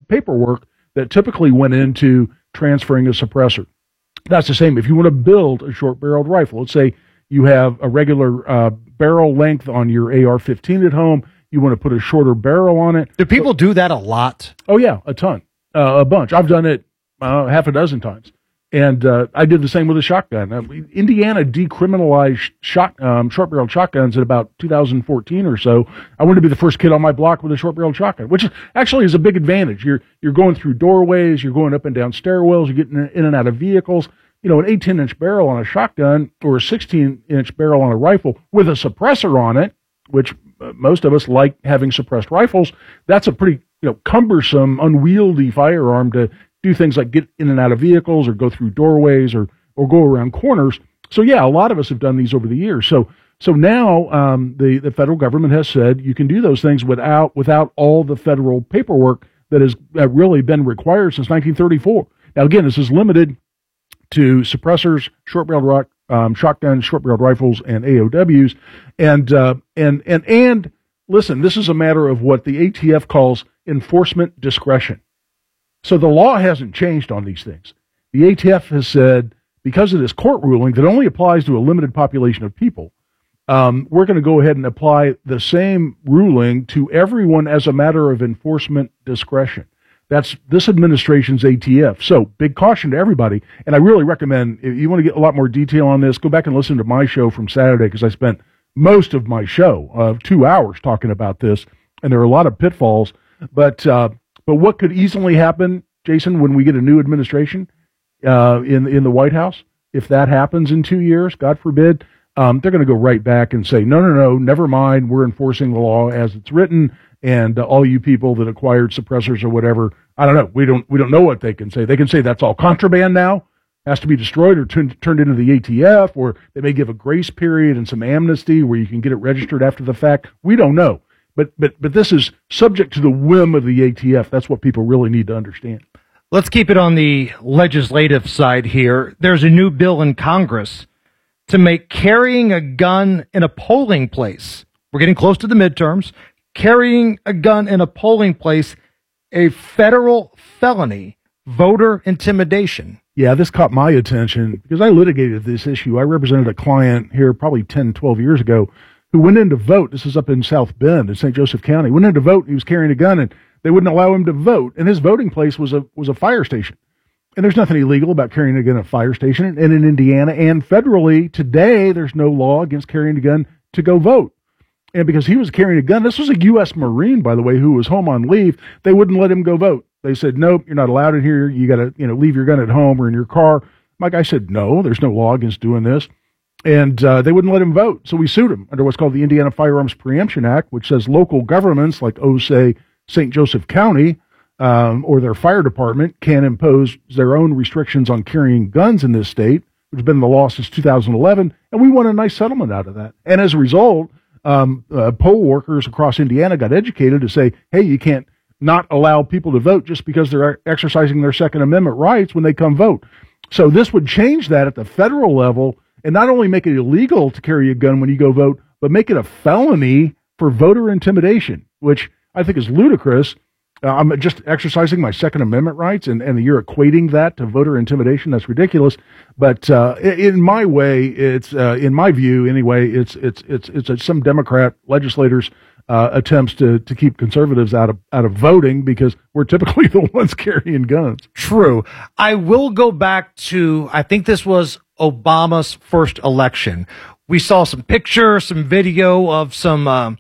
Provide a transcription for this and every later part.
paperwork that typically went into transferring a suppressor. That's the same if you want to build a short-barreled rifle. Let's say you have a regular barrel length on your AR-15 at home. You want to put a shorter barrel on it. Do people do that a lot? Oh, yeah, a ton, a bunch. I've done it half a dozen times. And I did the same with a shotgun. Indiana decriminalized short-barreled shotguns in about 2014 or so. I wanted to be the first kid on my block with a short-barreled shotgun, which actually is a big advantage. You're going through doorways, you're going up and down stairwells, you're getting in and out of vehicles. You know, an 18-inch barrel on a shotgun or a 16-inch barrel on a rifle with a suppressor on it, which most of us like having suppressed rifles. That's a pretty cumbersome, unwieldy firearm to do things like get in and out of vehicles or go through doorways or go around corners. So yeah, a lot of us have done these over the years. So now the federal government has said you can do those things without all the federal paperwork that has really been required since 1934. Now again, this is limited to suppressors, short-barreled shotguns, short-barreled rifles, and AOWs. And listen, this is a matter of what the ATF calls enforcement discretion. So the law hasn't changed on these things. The ATF has said, because of this court ruling that only applies to a limited population of people, we're going to go ahead and apply the same ruling to everyone as a matter of enforcement discretion. That's this administration's ATF. So big caution to everybody. And I really recommend, if you want to get a lot more detail on this, go back and listen to my show from Saturday, because I spent most of my show of 2 hours talking about this. And there are a lot of pitfalls. But what could easily happen, Jason, when we get a new administration in the White House? If that happens in 2 years, God forbid, they're going to go right back and say, no, never mind. We're enforcing the law as it's written. And all you people that acquired suppressors or whatever, I don't know. We don't know what they can say. They can say that's all contraband now, has to be destroyed or turned into the ATF, or they may give a grace period and some amnesty where you can get it registered after the fact. We don't know. But this is subject to the whim of the ATF. That's what people really need to understand. Let's keep it on the legislative side here. There's a new bill in Congress to make carrying a gun in a polling place, we're getting close to the midterms, carrying a gun in a polling place a federal felony, voter intimidation. Yeah, this caught my attention because I litigated this issue. I represented a client here probably 10, 12 years ago who went in to vote. This is up in South Bend in St. Joseph County. Went in to vote. He was carrying a gun, and they wouldn't allow him to vote. And his voting place was a fire station. And there's nothing illegal about carrying a gun at a fire station. And in Indiana and federally today, there's no law against carrying a gun to go vote. And because he was carrying a gun, this was a U.S. Marine, by the way, who was home on leave. They wouldn't let him go vote. They said, nope, you're not allowed in here. You got to, leave your gun at home or in your car. My guy said, no, there's no law against doing this. And they wouldn't let him vote. So we sued him under what's called the Indiana Firearms Preemption Act, which says local governments like, say, St. Joseph County or their fire department can impose their own restrictions on carrying guns in this state, which has been the law since 2011. And we won a nice settlement out of that. And as a result, poll workers across Indiana got educated to say, hey, you can't not allow people to vote just because they're exercising their Second Amendment rights when they come vote. So this would change that at the federal level and not only make it illegal to carry a gun when you go vote, but make it a felony for voter intimidation, which I think is ludicrous. I'm just exercising my Second Amendment rights, and you're equating that to voter intimidation. That's ridiculous. But in my way, it's in my view anyway. It's some Democrat legislators' attempts to keep conservatives out of voting because we're typically the ones carrying guns. True. I will go back to, I think this was Obama's first election. We saw some pictures, some video of some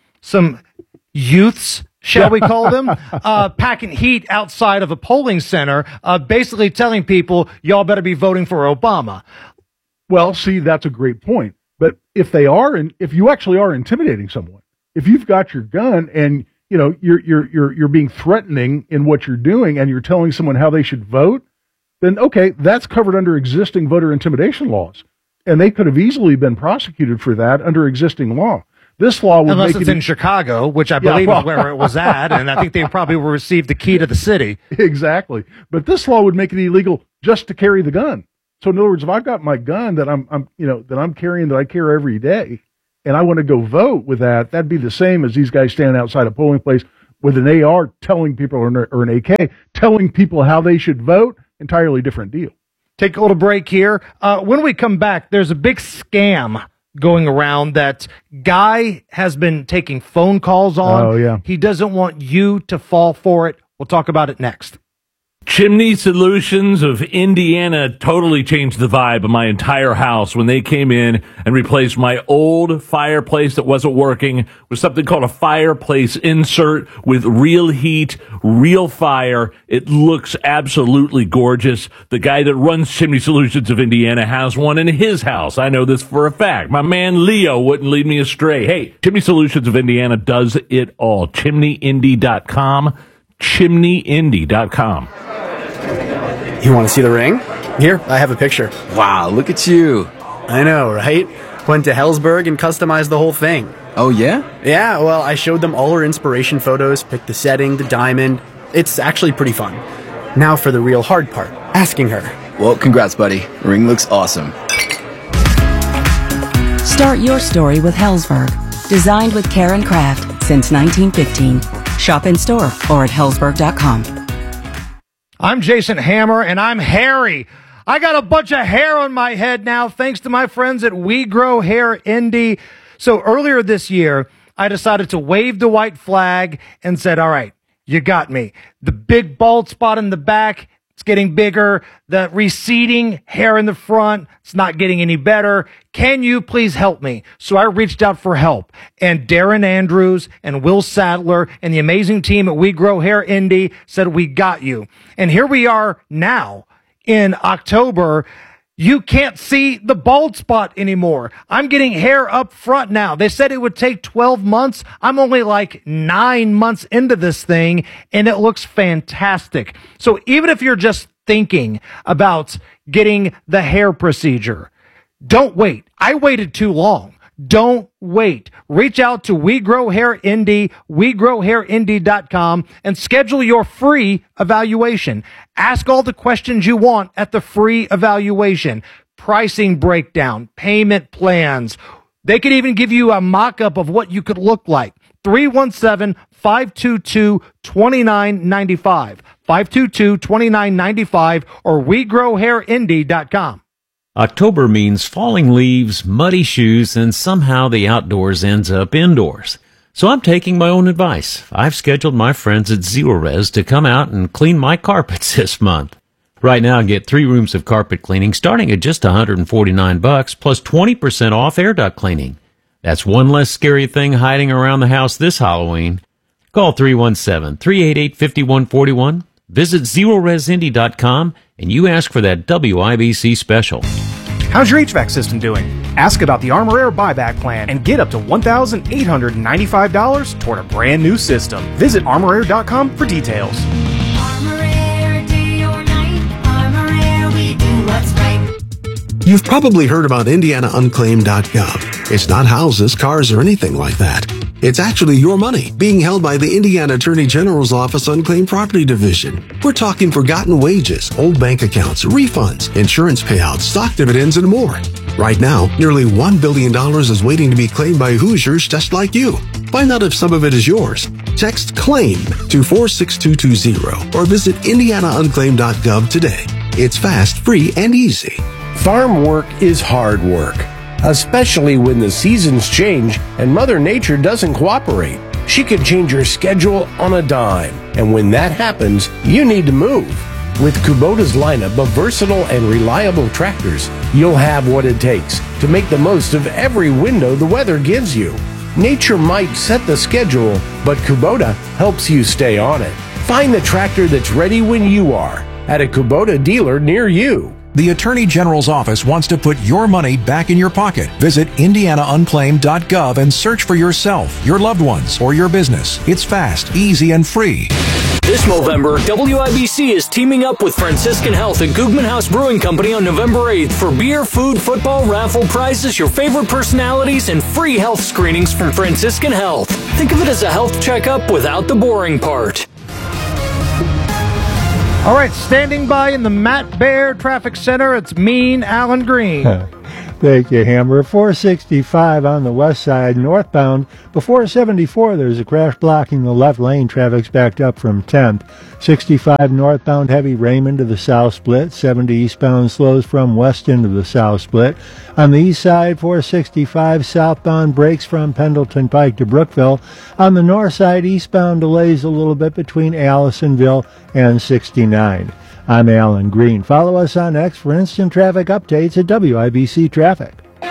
youths, shall we call them, packing heat outside of a polling center, basically telling people, y'all better be voting for Obama. Well, see, that's a great point. But if you actually are intimidating someone, if you've got your gun and you're being threatening in what you're doing and you're telling someone how they should vote, then okay, that's covered under existing voter intimidation laws. And they could have easily been prosecuted for that under existing law. This law would unless make it's in Chicago, which I believe is where it was at, and I think they probably will receive the key to the city. Exactly. But this law would make it illegal just to carry the gun. So in other words, if I've got my gun that I'm carrying, that I carry every day, and I want to go vote with that, that'd be the same as these guys standing outside a polling place with an AR telling people, or an AK, telling people how they should vote, entirely different deal. Take a little break here. When we come back, there's a big scam going around that Guy has been taking phone calls on. Oh, yeah. He doesn't want you to fall for it. We'll talk about it next. Chimney Solutions of Indiana totally changed the vibe of my entire house when they came in and replaced my old fireplace that wasn't working with something called a fireplace insert with real heat, real fire. It looks absolutely gorgeous. The guy that runs Chimney Solutions of Indiana has one in his house. I know this for a fact. My man Leo wouldn't lead me astray. Hey, Chimney Solutions of Indiana does it all. ChimneyIndy.com. ChimneyIndy.com. You want to see the ring? Here, I have a picture. Wow, look at you. I know, right? Went to Helzberg and customized the whole thing. Oh, yeah? Yeah, well, I showed them all her inspiration photos, picked the setting, the diamond. It's actually pretty fun. Now for the real hard part, asking her. Well, congrats, buddy. The ring looks awesome. Start your story with Helzberg. Designed with care and craft since 1915. Shop in store or at Helzberg.com. I'm Jason Hammer, and I'm hairy. I got a bunch of hair on my head now, thanks to my friends at We Grow Hair Indy. So earlier this year, I decided to wave the white flag and said, all right, you got me. The big bald spot in the back, it's getting bigger. The receding hair in the front, it's not getting any better. Can you please help me? So I reached out for help. And Darren Andrews and Will Sadler and the amazing team at We Grow Hair Indy said, we got you. And here we are now in October. You can't see the bald spot anymore. I'm getting hair up front now. They said it would take 12 months. I'm only like 9 months into this thing, and it looks fantastic. So even if you're just thinking about getting the hair procedure, don't wait. I waited too long. Don't wait. Reach out to We Grow Hair Indy, WeGrowHairIndy.com, and schedule your free evaluation. Ask all the questions you want at the free evaluation. Pricing breakdown, payment plans. They could even give you a mock-up of what you could look like. 317-522-2995. 522-2995 or WeGrowHairIndy.com. October means falling leaves, muddy shoes, and somehow the outdoors ends up indoors. So I'm taking my own advice. I've scheduled my friends at Zerorez to come out and clean my carpets this month. Right now, get 3 rooms of carpet cleaning starting at just $149 plus 20% off air duct cleaning. That's one less scary thing hiding around the house this Halloween. Call 317-388-5141. Visit ZerorezIndy.com and you ask for that WIBC special. How's your HVAC system doing? Ask about the Armor Air buyback plan and get up to $1,895 toward a brand new system. Visit ArmorAir.com for details. Armor Air, day or night. Armor Air, we do what's right. You've probably heard about IndianaUnclaimed.gov. It's not houses, cars, or anything like that. It's actually your money being held by the Indiana Attorney General's Office Unclaimed Property Division. We're talking forgotten wages, old bank accounts, refunds, insurance payouts, stock dividends, and more. Right now, nearly $1 billion is waiting to be claimed by Hoosiers just like you. Find out if some of it is yours. Text CLAIM to 46220 or visit IndianaUnclaimed.gov today. It's fast, free, and easy. Farm work is hard work, especially when the seasons change and Mother Nature doesn't cooperate. She can change your schedule on a dime, and when that happens, you need to move. With Kubota's lineup of versatile and reliable tractors, you'll have what it takes to make the most of every window the weather gives you. Nature might set the schedule, but Kubota helps you stay on it. Find the tractor that's ready when you are at a Kubota dealer near you. The Attorney General's office wants to put your money back in your pocket. Visit IndianaUnclaimed.gov and search for yourself, your loved ones, or your business. It's fast, easy, and free. This November, WIBC is teaming up with Franciscan Health and Koogman House Brewing Company on November 8th for beer, food, football, raffle prizes, your favorite personalities, and free health screenings from Franciscan Health. Think of it as a health checkup without the boring part. All right, standing by in the Matt Baer Traffic Center, it's Mean Alan Green. Thank you, Hammer. 465 on the west side, northbound. Before 74, there's a crash blocking the left lane. Traffic's backed up from 10th. 65 northbound, heavy Raymond to the south split. 70 eastbound slows from west into the south split. On the east side, 465 southbound breaks from Pendleton Pike to Brookville. On the north side, eastbound delays a little bit between Allisonville and 69. I'm Alan Green. Follow us on X for instant traffic updates at WIBC Traffic.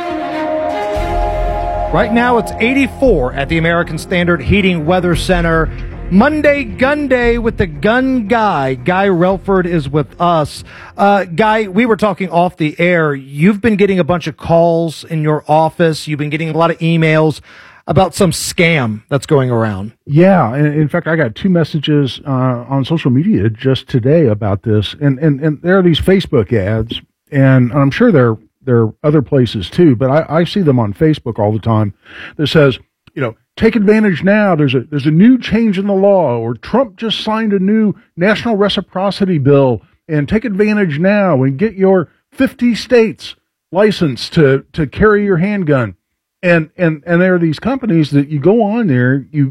Right now it's 84 at the American Standard Heating Weather Center. Monday Gun Day with the Gun Guy. Guy Relford is with us. Guy, we were talking off the air. You've been getting a bunch of calls in your office. You've been getting a lot of emails about some scam that's going around. Yeah, and in fact, I got 2 messages on social media just today about this, and there are these Facebook ads, and I'm sure there are other places too, but I see them on Facebook all the time that says, take advantage now. There's a new change in the law, or Trump just signed a new national reciprocity bill, and take advantage now and get your 50 states license to carry your handgun. And there are these companies that you go on there, you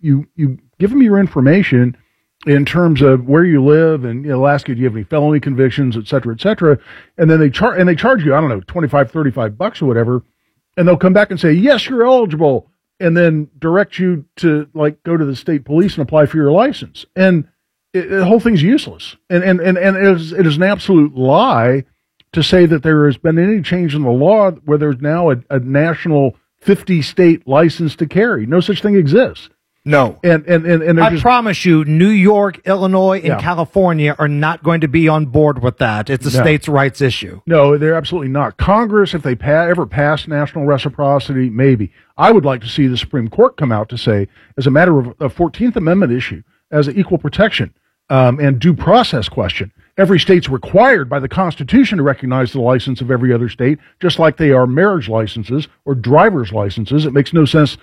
give them your information in terms of where you live, and they'll ask you, do you have any felony convictions, et cetera, and then they charge you, I don't know, $25, $35 or whatever, and they'll come back and say, yes, you're eligible, and then direct you to go to the state police and apply for your license, and the whole thing's useless, and it is an absolute lie to say that there has been any change in the law where there's now a national 50-state license to carry. No such thing exists. No. And I promise you, New York, Illinois, and California are not going to be on board with that. It's a states' rights issue. No, they're absolutely not. Congress, if they ever pass national reciprocity, maybe. I would like to see the Supreme Court come out to say, as a matter of a 14th Amendment issue, as an equal protection and due process question, every state's required by the Constitution to recognize the license of every other state, just like they are marriage licenses or driver's licenses. It makes no sense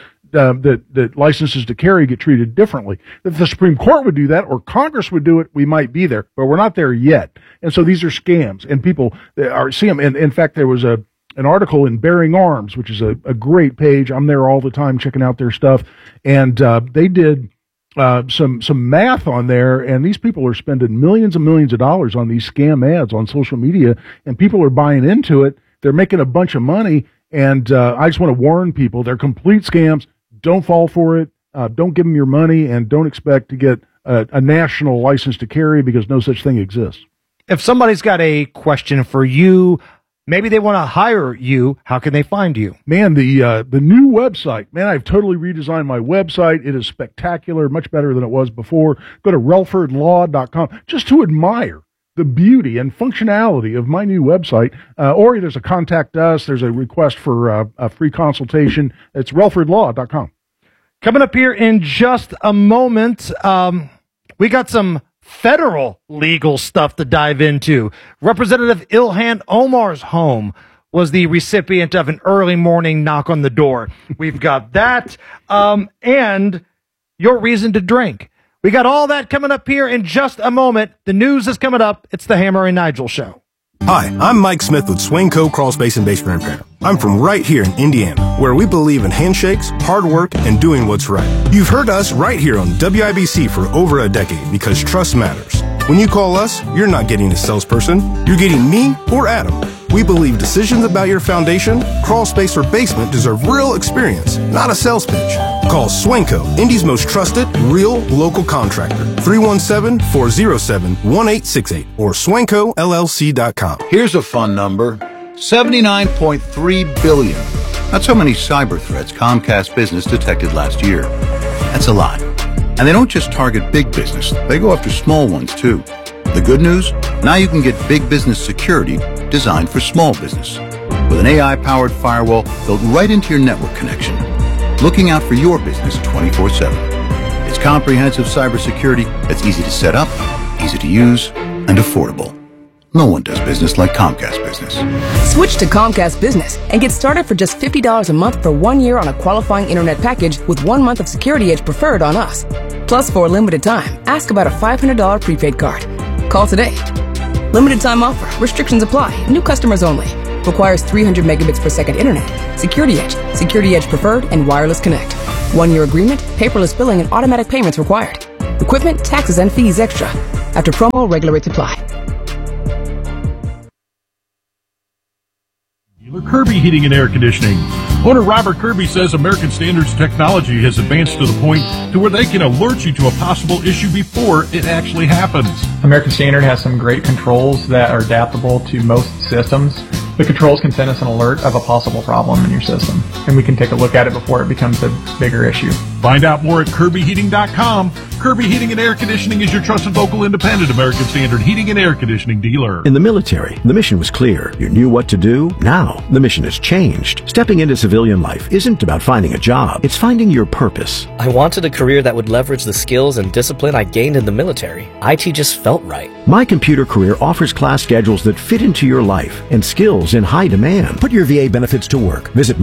that licenses to carry get treated differently. If the Supreme Court would do that, or Congress would do it, we might be there, but we're not there yet. And so these are scams, and people see them. And in fact, there was an article in Bearing Arms, which is a great page. I'm there all the time checking out their stuff, and they did some math on there, and these people are spending millions and millions of dollars on these scam ads on social media, and people are buying into it. They're making a bunch of money, and I just want to warn people, they're complete scams. Don't fall for it. Don't give them your money, and don't expect to get a national license to carry, because no such thing exists. If somebody's got a question for you, maybe they want to hire you, how can they find you? Man, the new website, man, I've totally redesigned my website. It is spectacular, much better than it was before. Go to relfordlaw.com just to admire the beauty and functionality of my new website. Or there's a contact us. There's a request for a free consultation. It's relfordlaw.com. Coming up here in just a moment, we got some federal legal stuff to dive into. Representative Ilhan Omar's home was the recipient of an early morning knock on the door. We've got that, and your reason to drink. We got all that coming up here in just a moment. The news is coming up. It's the Hammer and Nigel Show. Hi, I'm Mike Smith with Swingco Crawl Space and Basement Repair. I'm from right here in Indiana, where we believe in handshakes, hard work, and doing what's right. You've heard us right here on WIBC for over a decade, because trust matters. When you call us, you're not getting a salesperson. You're getting me or Adam. We believe decisions about your foundation, crawl space, or basement deserve real experience, not a sales pitch. Call Swanco, Indy's most trusted, real local contractor. 317-407-1868 or SwancoLLC.com. Here's a fun number. 79.3 billion. That's how many cyber threats Comcast Business detected last year. That's a lot. And they don't just target big business. They go after small ones, too. The good news? Now you can get big business security designed for small business. With an AI-powered firewall built right into your network connection. Looking out for your business 24/7. It's comprehensive cybersecurity that's easy to set up, easy to use, and affordable. No one does business like Comcast Business. Switch to Comcast Business and get started for just $50 a month for 1 year on a qualifying internet package with 1 month of Security Edge Preferred on us. Plus, for a limited time, ask about a $500 prepaid card. Call today. Limited time offer. Restrictions apply. New customers only. Requires 300 megabits per second internet. Security Edge Preferred, and Wireless Connect. 1-year agreement, paperless billing, and automatic payments required. Equipment, taxes, and fees extra. After promo, regular rates apply. Kirby Heating and Air Conditioning. Owner Robert Kirby says American Standards technology has advanced to the point to where they can alert you to a possible issue before it actually happens. American Standard has some great controls that are adaptable to most systems. The controls can send us an alert of a possible problem in your system, and we can take a look at it before it becomes a bigger issue. Find out more at KirbyHeating.com. Kirby Heating and Air Conditioning is your trusted local independent American Standard heating and air conditioning dealer. In the military, the mission was clear. You knew what to do. Now, the mission has changed. Stepping into civilian life isn't about finding a job. It's finding your purpose. I wanted a career that would leverage the skills and discipline I gained in the military. IT just felt right. My Computer Career offers class schedules that fit into your life and skills in high demand. Put your VA benefits to work. Visit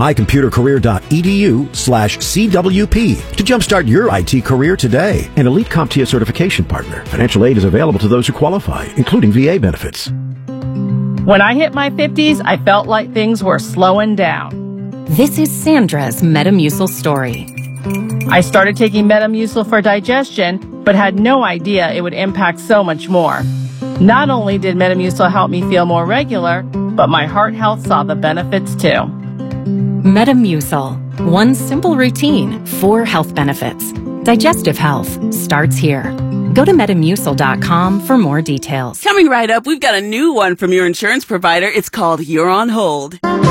mycomputercareer.edu/CWP to jumpstart your IT career today. An elite CompTIA certification partner. Financial aid is available to those who qualify, including VA benefits. When I hit my 50s, I felt like things were slowing down. This is Sandra's Metamucil story. I started taking Metamucil for digestion, but had no idea it would impact so much more. Not only did Metamucil help me feel more regular, but my heart health saw the benefits too. Metamucil. One simple routine, 4 health benefits. Digestive health starts here. Go to Metamucil.com for more details. Coming right up, we've got a new one from your insurance provider. It's called You're on Hold.